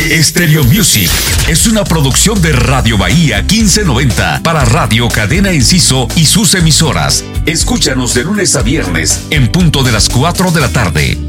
Stereo Music es una producción de Radio Bahía 1590 para Radio Cadena Enciso y sus emisoras. Escúchanos de lunes a viernes en punto de las 4 de la tarde.